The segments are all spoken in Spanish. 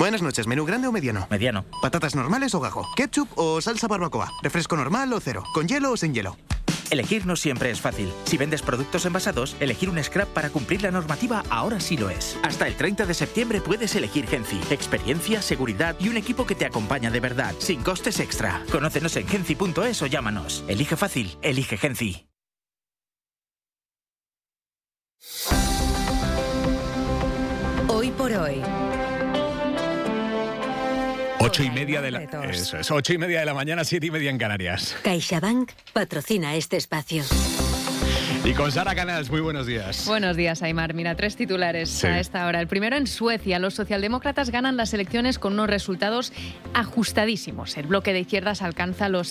Buenas noches, ¿menú grande o mediano? Mediano. ¿Patatas normales o gajo? ¿Ketchup o salsa barbacoa? ¿Refresco normal o cero? ¿Con hielo o sin hielo? Elegir no siempre es fácil. Si vendes productos envasados, elegir un scrap para cumplir la normativa ahora sí lo es. Hasta el 30 de septiembre puedes elegir Genci. Experiencia, seguridad y un equipo que te acompaña de verdad, sin costes extra. Conócenos en genci.es o llámanos. Elige fácil, elige Genci. Hoy por hoy. 8:30 de la... Eso es, 8:30 de la mañana, 7:30 en Canarias. CaixaBank patrocina este espacio. Y con Sara Canals, muy buenos días. Buenos días, Aimar. Mira, 3 titulares a esta hora. El primero, en Suecia, los socialdemócratas ganan las elecciones con unos resultados ajustadísimos. El bloque de izquierdas alcanza los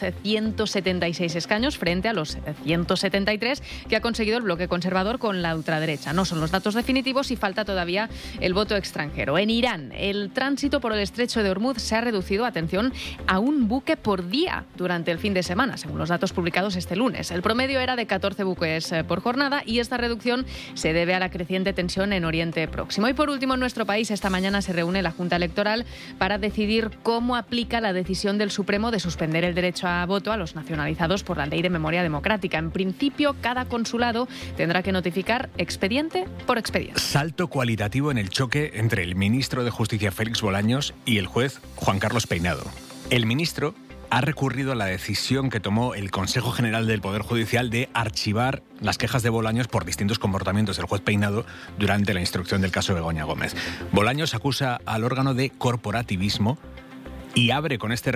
176 escaños frente a los 173 que ha conseguido el bloque conservador con la ultraderecha. No son los datos definitivos y falta todavía el voto extranjero. En Irán, el tránsito por el estrecho de Hormuz se ha reducido, atención, a un buque por día durante el fin de semana, según los datos publicados este lunes. El promedio era de 14 buques por jornada y esta reducción se debe a la creciente tensión en Oriente Próximo. Y por último, en nuestro país, esta mañana se reúne la Junta Electoral para decidir cómo aplica la decisión del Supremo de suspender el derecho a voto a los nacionalizados por la Ley de Memoria Democrática. En principio, cada consulado tendrá que notificar expediente por expediente. Salto cualitativo en el choque entre el ministro de Justicia, Félix Bolaños, y el juez Juan Carlos Peinado. El ministro ha recurrido a la decisión que tomó el Consejo General del Poder Judicial de archivar las quejas de Bolaños por distintos comportamientos del juez Peinado durante la instrucción del caso Begoña Gómez. Bolaños acusa al órgano de corporativismo y Bolaños abre con este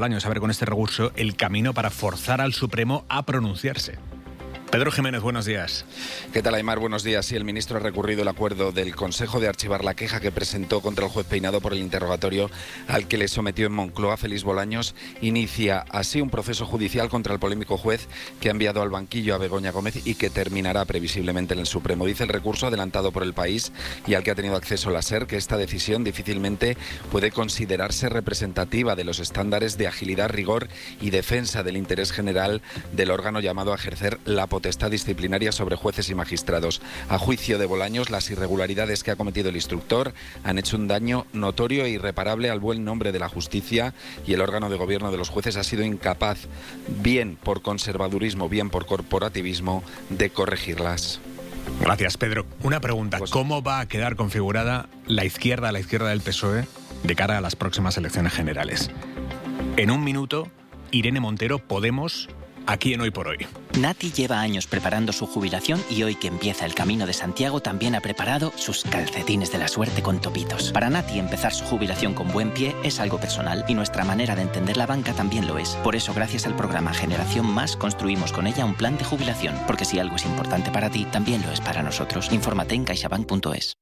recurso el camino para forzar al Supremo a pronunciarse. Pedro Jiménez, buenos días. ¿Qué tal, Aimar? Buenos días. Sí, el ministro ha recurrido el acuerdo del Consejo de archivar la queja que presentó contra el juez Peinado por el interrogatorio al que le sometió en Moncloa. Félix Bolaños inicia así un proceso judicial contra el polémico juez que ha enviado al banquillo a Begoña Gómez y que terminará previsiblemente en el Supremo. Dice el recurso adelantado por El País y al que ha tenido acceso la SER que esta decisión difícilmente puede considerarse representativa de los estándares de agilidad, rigor y defensa del interés general del órgano llamado a ejercer la potestad disciplinaria sobre jueces y magistrados. A juicio de Bolaños, las irregularidades que ha cometido el instructor han hecho un daño notorio e irreparable al buen nombre de la justicia y el órgano de gobierno de los jueces ha sido incapaz, bien por conservadurismo, bien por corporativismo, de corregirlas. Gracias, Pedro. Una pregunta. ¿Cómo va a quedar configurada la izquierda del PSOE de cara a las próximas elecciones generales? En un minuto, Irene Montero, Podemos, aquí en Hoy por Hoy. Nati lleva años preparando su jubilación y hoy que empieza el Camino de Santiago también ha preparado sus calcetines de la suerte con topitos. Para Nati empezar su jubilación con buen pie es algo personal y nuestra manera de entender la banca también lo es. Por eso, gracias al programa Generación Más, construimos con ella un plan de jubilación. Porque si algo es importante para ti, también lo es para nosotros. Infórmate en caixabank.es.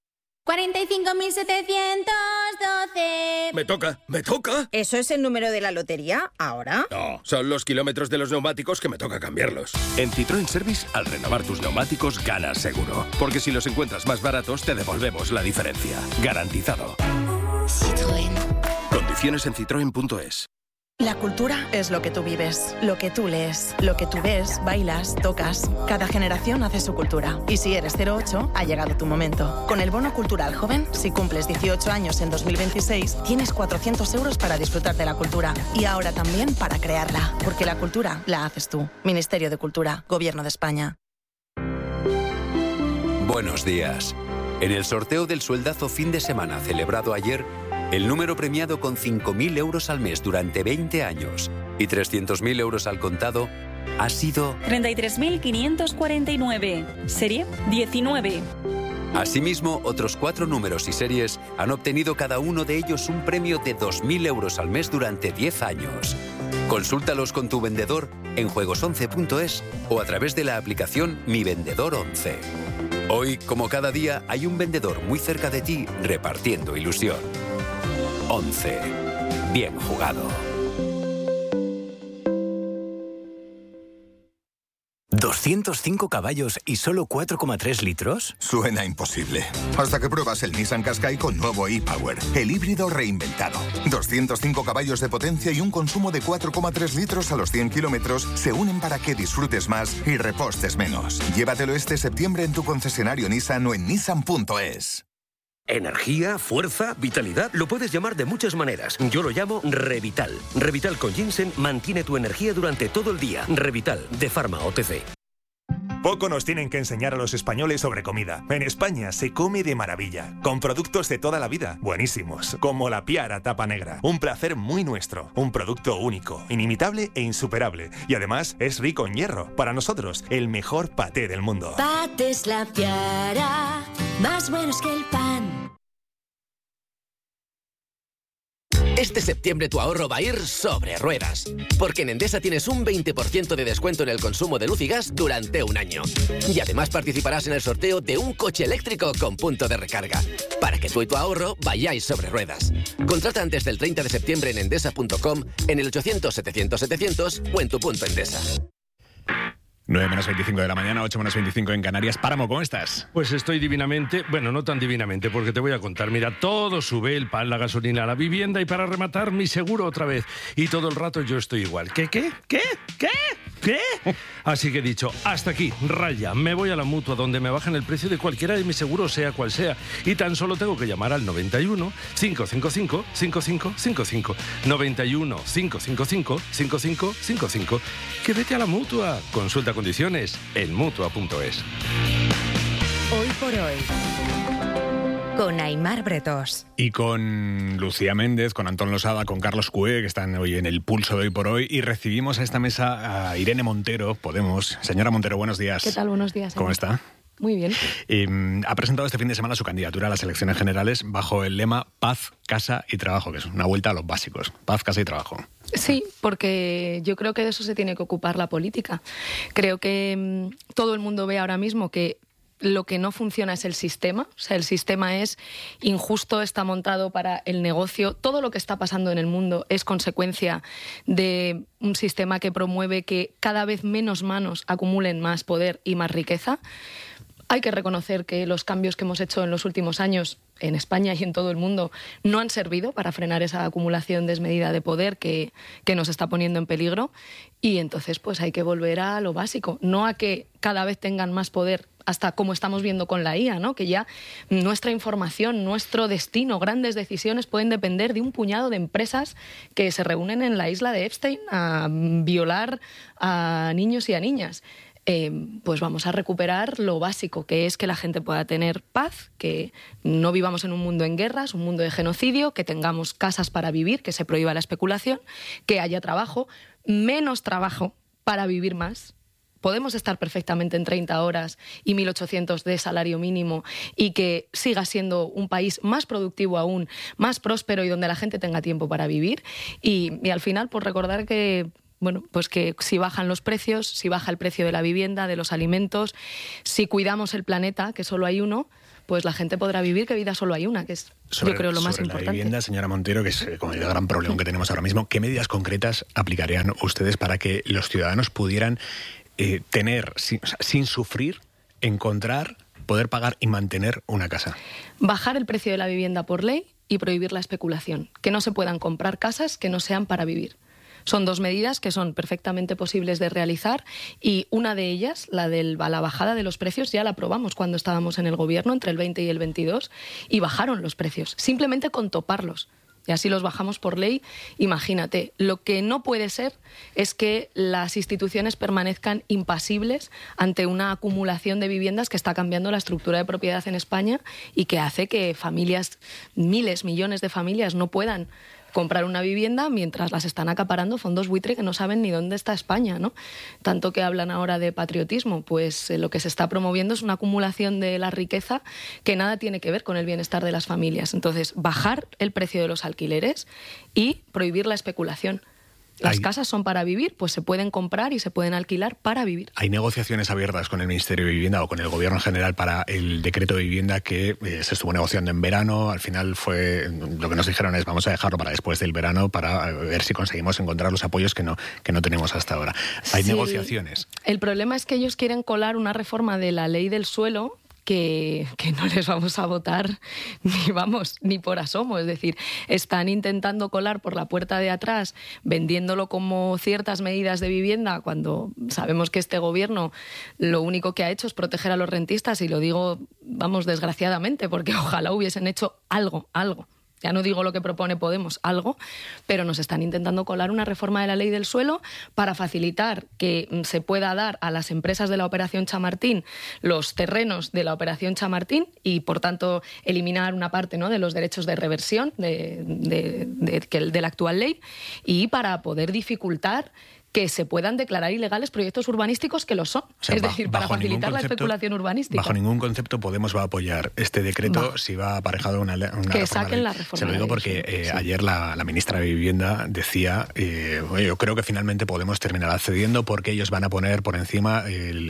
45.712. Me toca. ¿Eso es el número de la lotería ahora? No, son los kilómetros de los neumáticos que me toca cambiarlos. En Citroën Service, al renovar tus neumáticos, ganas seguro. Porque si los encuentras más baratos, te devolvemos la diferencia. Garantizado. Citroën. Condiciones en citroen.es. La cultura es lo que tú vives, lo que tú lees, lo que tú ves, bailas, tocas. Cada generación hace su cultura. Y si eres 08, ha llegado tu momento. Con el Bono Cultural Joven, si cumples 18 años en 2026, tienes 400 euros para disfrutar de la cultura. Y ahora también para crearla. Porque la cultura la haces tú. Ministerio de Cultura, Gobierno de España. Buenos días. En el sorteo del sueldazo fin de semana celebrado ayer, el número premiado con 5.000 euros al mes durante 20 años y 300.000 euros al contado ha sido 33.549, serie 19. Asimismo, otros 4 números y series han obtenido cada uno de ellos un premio de 2.000 euros al mes durante 10 años. Consúltalos con tu vendedor en juegos11.es o a través de la aplicación Mi Vendedor 11. Hoy, como cada día, hay un vendedor muy cerca de ti repartiendo ilusión. 11. Bien jugado. ¿205 caballos y solo 4,3 litros? Suena imposible. Hasta que pruebas el Nissan Qashqai con nuevo e-Power, el híbrido reinventado. 205 caballos de potencia y un consumo de 4,3 litros a los 100 kilómetros se unen para que disfrutes más y repostes menos. Llévatelo este septiembre en tu concesionario Nissan o en nissan.es. ¿Energía? ¿Fuerza? ¿Vitalidad? Lo puedes llamar de muchas maneras. Yo lo llamo Revital. Revital con ginseng mantiene tu energía durante todo el día. Revital, de Pharma OTC. Poco nos tienen que enseñar a los españoles sobre comida. En España se come de maravilla, con productos de toda la vida, buenísimos, como la Piara Tapa Negra. Un placer muy nuestro, un producto único, inimitable e insuperable. Y además es rico en hierro. Para nosotros, el mejor paté del mundo. Patés La Piara, más buenos que el pan. Este septiembre tu ahorro va a ir sobre ruedas, porque en Endesa tienes un 20% de descuento en el consumo de luz y gas durante un año. Y además participarás en el sorteo de un coche eléctrico con punto de recarga, para que tú y tu ahorro vayáis sobre ruedas. Contrata antes del 30 de septiembre en endesa.com, en el 800-700-700 o en tu punto Endesa. 9:25 de la mañana, 8:25 en Canarias. Páramo, ¿cómo estás? Pues estoy divinamente, bueno, no tan divinamente, porque te voy a contar. Mira, todo sube, el pan, la gasolina, la vivienda y para rematar mi seguro otra vez. Y todo el rato yo estoy igual. ¿Qué? Así que he dicho, hasta aquí, raya, me voy a la Mutua donde me bajan el precio de cualquiera de mis seguros, sea cual sea. Y tan solo tengo que llamar al 91 555 5555. 91 555 5555. Que vete a la Mutua. Consulta condiciones en Mutua.es. Hoy por hoy, con Aimar Bretos. Y con Lucía Méndez, con Antón Losada, con Carlos Cué, que están hoy en el pulso de Hoy por Hoy. Y recibimos a esta mesa a Irene Montero, Podemos. Señora Montero, buenos días. ¿Qué tal? Buenos días. ¿Cómo está? Muy bien. Ha presentado este fin de semana su candidatura a las elecciones generales bajo el lema Paz, Casa y Trabajo, que es una vuelta a los básicos. Paz, casa y trabajo. Sí, porque yo creo que de eso se tiene que ocupar la política. Creo que todo el mundo ve ahora mismo que lo que no funciona es el sistema. O sea, el sistema es injusto, está montado para el negocio. Todo lo que está pasando en el mundo es consecuencia de un sistema que promueve que cada vez menos manos acumulen más poder y más riqueza. Hay que reconocer que los cambios que hemos hecho en los últimos años en España y en todo el mundo no han servido para frenar esa acumulación desmedida de poder que nos está poniendo en peligro. Y entonces pues hay que volver a lo básico, no a que cada vez tengan más poder, hasta como estamos viendo con la IA, ¿no? Que ya nuestra información, nuestro destino, grandes decisiones pueden depender de un puñado de empresas que se reúnen en la isla de Epstein a violar a niños y a niñas. Pues vamos a recuperar lo básico, que es que la gente pueda tener paz, que no vivamos en un mundo en guerras, un mundo de genocidio, que tengamos casas para vivir, que se prohíba la especulación, que haya trabajo, menos trabajo para vivir más. Podemos estar perfectamente en 30 horas y 1.800 de salario mínimo y que siga siendo un país más productivo aún, más próspero y donde la gente tenga tiempo para vivir. Y al final, pues recordar que bueno, pues que si bajan los precios, si baja el precio de la vivienda, de los alimentos, si cuidamos el planeta, que solo hay uno, pues la gente podrá vivir que vida solo hay una, que es, yo creo, lo más importante. La vivienda, señora Montero, que es como el gran problema que tenemos ahora mismo, ¿qué medidas concretas aplicarían ustedes para que los ciudadanos pudieran tener, sin sufrir, encontrar, poder pagar y mantener una casa? Bajar el precio de la vivienda por ley y prohibir la especulación. Que no se puedan comprar casas que no sean para vivir. Son dos medidas que son perfectamente posibles de realizar y una de ellas, la bajada de los precios, ya la aprobamos cuando estábamos en el gobierno entre el 20 y el 22 y bajaron los precios, simplemente con toparlos. Y así los bajamos por ley. Imagínate, lo que no puede ser es que las instituciones permanezcan impasibles ante una acumulación de viviendas que está cambiando la estructura de propiedad en España y que hace que familias, miles, millones de familias no puedan comprar una vivienda mientras las están acaparando fondos buitre que no saben ni dónde está España, ¿no? Tanto que hablan ahora de patriotismo, pues lo que se está promoviendo es una acumulación de la riqueza que nada tiene que ver con el bienestar de las familias. Entonces, bajar el precio de los alquileres y prohibir la especulación. Las casas son para vivir, pues se pueden comprar y se pueden alquilar para vivir. ¿Hay negociaciones abiertas con el Ministerio de Vivienda o con el Gobierno en general para el decreto de vivienda que se estuvo negociando en verano? Al final fue lo que nos dijeron es vamos a dejarlo para después del verano para ver si conseguimos encontrar los apoyos que no tenemos hasta ahora. ¿Hay negociaciones? El problema es que ellos quieren colar una reforma de la ley del suelo que no les vamos a votar ni por asomo. Es decir, están intentando colar por la puerta de atrás, vendiéndolo como ciertas medidas de vivienda, cuando sabemos que este gobierno lo único que ha hecho es proteger a los rentistas, y lo digo, desgraciadamente, porque ojalá hubiesen hecho algo. Ya no digo lo que propone Podemos, algo, pero nos están intentando colar una reforma de la ley del suelo para facilitar que se pueda dar a las empresas de la Operación Chamartín los terrenos de la Operación Chamartín y, por tanto, eliminar una parte, ¿no?, de los derechos de reversión de la actual ley, y para poder dificultar que se puedan declarar ilegales proyectos urbanísticos que lo son. O sea, es decir, para facilitar la especulación urbanística. Bajo ningún concepto Podemos va a apoyar este decreto si va aparejado una que saquen la reforma. Se lo digo porque ayer la ministra de Vivienda decía, yo creo que finalmente Podemos terminará cediendo porque ellos van a poner por encima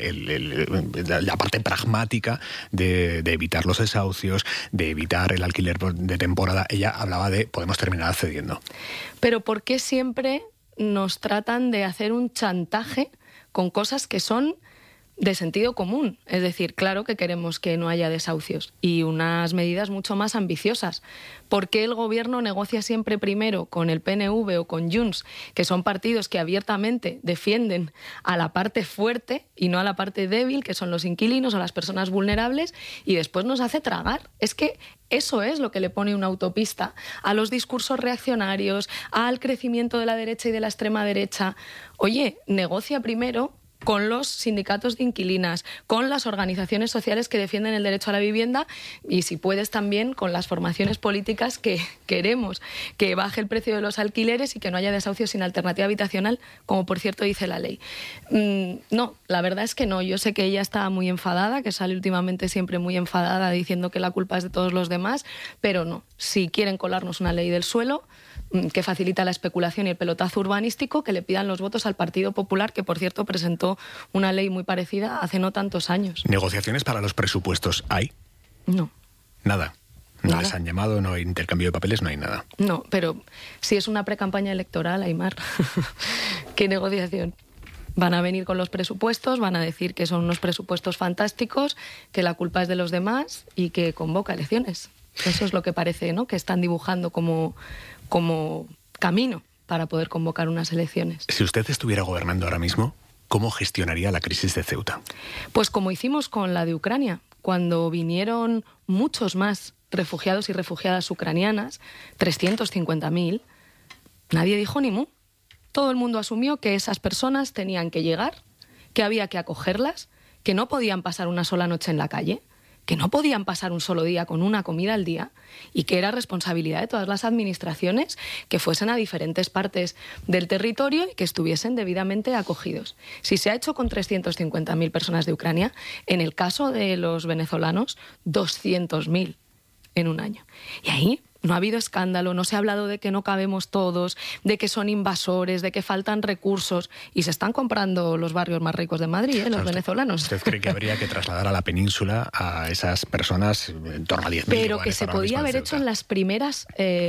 la parte pragmática de evitar los desahucios, de evitar el alquiler de temporada. Ella hablaba de Podemos terminar cediendo. Pero ¿por qué siempre nos tratan de hacer un chantaje con cosas que son de sentido común? Es decir, claro que queremos que no haya desahucios y unas medidas mucho más ambiciosas. ¿Por qué el gobierno negocia siempre primero con el PNV o con Junts, que son partidos que abiertamente defienden a la parte fuerte y no a la parte débil, que son los inquilinos o las personas vulnerables, y después nos hace tragar? Es que eso es lo que le pone una autopista a los discursos reaccionarios, al crecimiento de la derecha y de la extrema derecha. Oye, negocia primero con los sindicatos de inquilinas, con las organizaciones sociales que defienden el derecho a la vivienda, y si puedes también con las formaciones políticas que queremos que baje el precio de los alquileres y que no haya desahucios sin alternativa habitacional, como por cierto dice la ley. No, la verdad es que no. Yo sé que ella está muy enfadada, que sale últimamente siempre muy enfadada diciendo que la culpa es de todos los demás, pero no. Si quieren colarnos una ley del suelo que facilita la especulación y el pelotazo urbanístico, que le pidan los votos al Partido Popular, que por cierto presentó una ley muy parecida hace no tantos años. ¿Negociaciones para los presupuestos hay? No. Nada. No les han llamado, no hay intercambio de papeles, no hay nada. No, pero si es una precampaña electoral, Aimar, ¿qué negociación? Van a venir con los presupuestos, van a decir que son unos presupuestos fantásticos, que la culpa es de los demás y que convoca elecciones. Eso es lo que parece, ¿no?, que están dibujando como camino para poder convocar unas elecciones. Si usted estuviera gobernando ahora mismo, ¿cómo gestionaría la crisis de Ceuta? Pues como hicimos con la de Ucrania, cuando vinieron muchos más refugiados y refugiadas ucranianas, 350.000, nadie dijo ni mu. Todo el mundo asumió que esas personas tenían que llegar, que había que acogerlas, que no podían pasar una sola noche en la calle, que no podían pasar un solo día con una comida al día, y que era responsabilidad de todas las administraciones que fuesen a diferentes partes del territorio y que estuviesen debidamente acogidos. Si se ha hecho con 350.000 personas de Ucrania, en el caso de los venezolanos, 200.000 en un año. Y ahí no ha habido escándalo, no se ha hablado de que no cabemos todos, de que son invasores, de que faltan recursos, y se están comprando los barrios más ricos de Madrid, los venezolanos. ¿Usted cree que habría que trasladar a la península a esas personas en torno a 10.000? Pero que se podía haber hecho en las primeras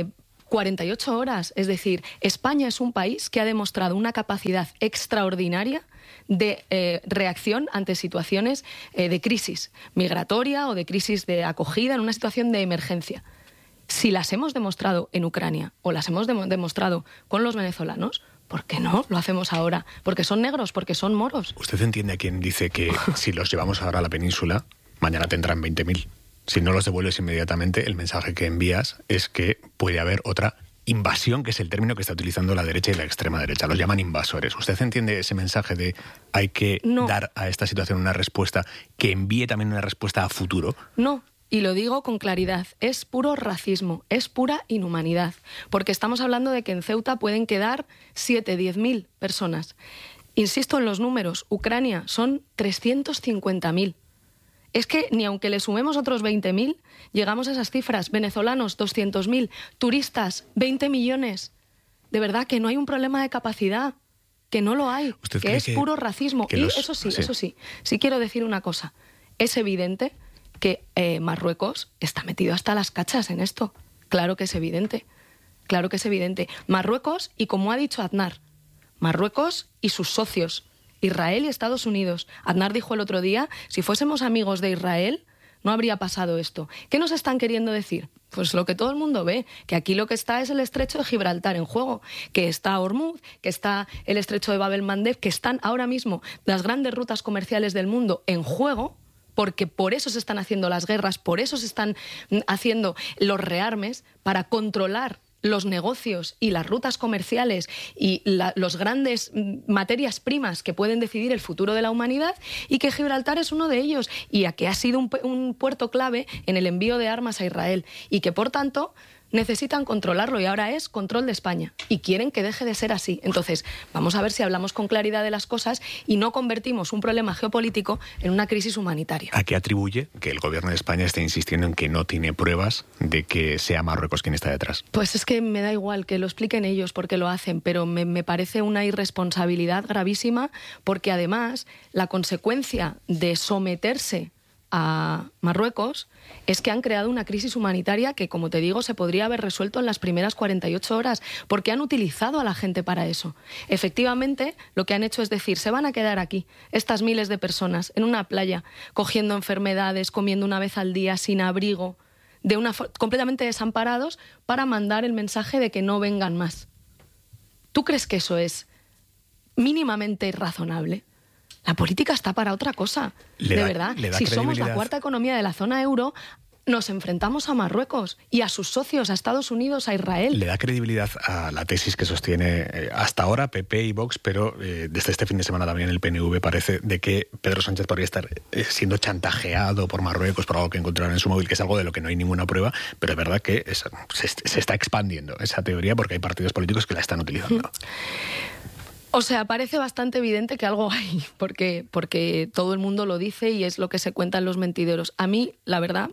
48 horas. Es decir, España es un país que ha demostrado una capacidad extraordinaria de reacción ante situaciones de crisis migratoria o de crisis de acogida en una situación de emergencia. Si las hemos demostrado en Ucrania o las hemos demostrado con los venezolanos, ¿por qué no lo hacemos ahora? Porque son negros, porque son moros. ¿Usted entiende a quien dice que si los llevamos ahora a la península, mañana tendrán 20.000? Si no los devuelves inmediatamente, el mensaje que envías es que puede haber otra invasión, que es el término que está utilizando la derecha y la extrema derecha. Los llaman invasores. ¿Usted entiende ese mensaje de hay que dar a esta situación una respuesta que envíe también una respuesta a futuro? No. Y lo digo con claridad, es puro racismo, es pura inhumanidad, porque estamos hablando de que en Ceuta pueden quedar 10.000 personas. Insisto en los números, Ucrania son 350.000. Es que ni aunque le sumemos otros 20.000, llegamos a esas cifras. Venezolanos, 200.000, turistas, 20 millones. De verdad que no hay un problema de capacidad, que no lo hay, que es puro racismo. Y eso sí, sí quiero decir una cosa, es evidente que Marruecos está metido hasta las cachas en esto. Claro que es evidente. Claro que es evidente. Marruecos, y como ha dicho Aznar, Marruecos y sus socios, Israel y Estados Unidos. Aznar dijo el otro día, si fuésemos amigos de Israel, no habría pasado esto. ¿Qué nos están queriendo decir? Pues lo que todo el mundo ve, que aquí lo que está es el estrecho de Gibraltar en juego, que está Hormuz, que está el estrecho de Bab el-Mandeb, que están ahora mismo las grandes rutas comerciales del mundo en juego, porque por eso se están haciendo las guerras, por eso se están haciendo los rearmes, para controlar los negocios y las rutas comerciales y los grandes materias primas que pueden decidir el futuro de la humanidad, y que Gibraltar es uno de ellos, y a que ha sido un puerto clave en el envío de armas a Israel, y que por tanto necesitan controlarlo, y ahora es control de España, y quieren que deje de ser así. Entonces, vamos a ver si hablamos con claridad de las cosas y no convertimos un problema geopolítico en una crisis humanitaria. ¿A qué atribuye que el gobierno de España esté insistiendo en que no tiene pruebas de que sea Marruecos quien está detrás? Pues es que me da igual que lo expliquen ellos porque lo hacen, pero me parece una irresponsabilidad gravísima, porque además la consecuencia de someterse a Marruecos es que han creado una crisis humanitaria que, como te digo, se podría haber resuelto en las primeras 48 horas, porque han utilizado a la gente para eso. Efectivamente, lo que han hecho es decir, se van a quedar aquí, estas miles de personas, en una playa, cogiendo enfermedades, comiendo una vez al día, sin abrigo, completamente desamparados, para mandar el mensaje de que no vengan más. ¿Tú crees que eso es mínimamente razonable? La política está para otra cosa, de verdad. Si somos la cuarta economía de la zona euro, nos enfrentamos a Marruecos y a sus socios, a Estados Unidos, a Israel. ¿Le da credibilidad a la tesis que sostiene hasta ahora PP y Vox, pero desde este fin de semana también el PNV, parece, de que Pedro Sánchez podría estar siendo chantajeado por Marruecos por algo que encontraron en su móvil, que es algo de lo que no hay ninguna prueba, pero es verdad que se está expandiendo esa teoría porque hay partidos políticos que la están utilizando? O sea, parece bastante evidente que algo hay, porque todo el mundo lo dice y es lo que se cuenta en los mentideros. A mí, la verdad,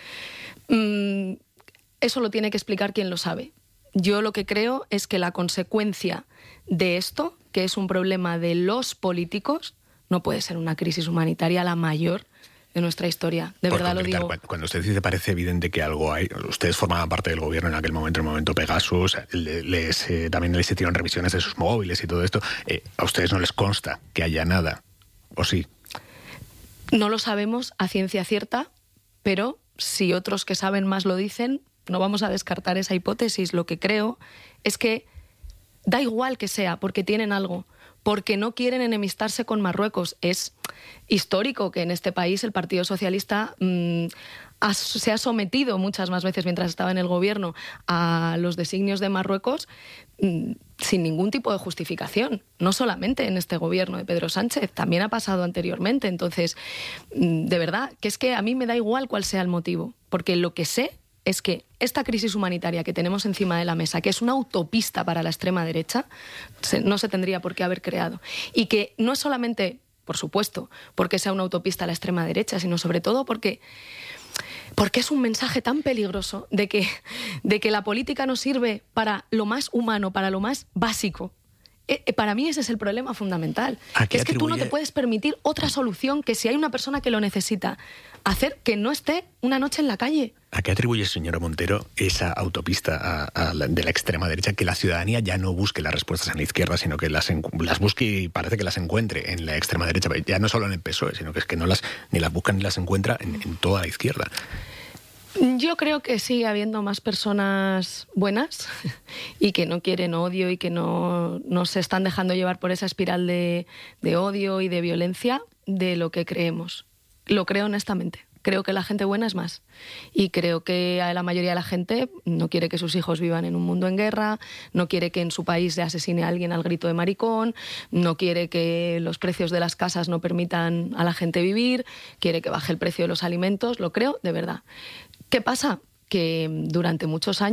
eso lo tiene que explicar quien lo sabe. Yo lo que creo es que la consecuencia de esto, que es un problema de los políticos, no puede ser una crisis humanitaria la mayor de nuestra historia. De verdad lo digo. Cuando usted dice parece evidente que algo hay, ustedes formaban parte del gobierno en aquel momento, el momento Pegasus, también les hicieron revisiones de sus móviles y todo esto. ¿A ustedes no les consta que haya nada? ¿O sí? No lo sabemos a ciencia cierta, pero si otros que saben más lo dicen, no vamos a descartar esa hipótesis. Lo que creo es que da igual que sea, porque tienen algo, porque no quieren enemistarse con Marruecos. Es histórico que en este país el Partido Socialista se ha sometido muchas más veces mientras estaba en el gobierno a los designios de Marruecos sin ningún tipo de justificación. No solamente en este gobierno de Pedro Sánchez, también ha pasado anteriormente. Entonces, de verdad, que es que a mí me da igual cuál sea el motivo, porque lo que sé es que esta crisis humanitaria que tenemos encima de la mesa, que es una autopista para la extrema derecha, no se tendría por qué haber creado. Y que no es solamente, por supuesto, porque sea una autopista a la extrema derecha, sino sobre todo porque es un mensaje tan peligroso de que la política no sirve para lo más humano, para lo más básico. Para mí ese es el problema fundamental. Es que tú no te puedes permitir otra solución que, si hay una persona que lo necesita, hacer que no esté una noche en la calle. ¿A qué atribuye, señora Montero, esa autopista de la extrema derecha, que la ciudadanía ya no busque las respuestas en la izquierda, sino que las busque y parece que las encuentre en la extrema derecha? Ya no solo en el PSOE, sino que es que ni las busca ni las encuentra en toda la izquierda. Yo creo que sigue habiendo más personas buenas y que no quieren odio y que no se están dejando llevar por esa espiral de odio y de violencia de lo que creemos. Lo creo honestamente. Creo que la gente buena es más. Y creo que la mayoría de la gente no quiere que sus hijos vivan en un mundo en guerra, no quiere que en su país se asesine a alguien al grito de maricón, no quiere que los precios de las casas no permitan a la gente vivir, quiere que baje el precio de los alimentos. Lo creo de verdad. ¿Qué pasa? Que durante muchos años